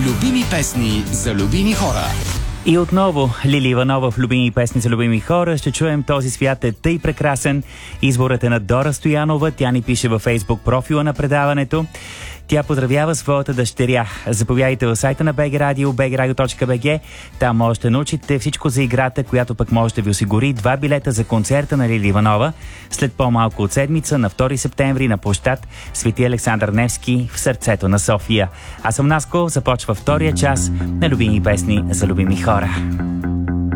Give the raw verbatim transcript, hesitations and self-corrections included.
Любими песни за любими хора. И отново Лили Иванова в Любими песни за любими хора. Ще чуем "Този свят е тъй прекрасен". Изборът е на Дора Стоянова. Тя ни пише във Фейсбук профила на предаването. Тя поздравява своята дъщеря. Заповядайте в сайта на БГ Радио, би джи радио точка би джи. Там можете да научите всичко за играта, която пък може да ви осигури два билета за концерта на Лили Иванова след по-малко от седмица на втори септември на площад Свети Александър Невски в сърцето на София. Аз съм Наско, започва втория час на Любими песни за любими хора.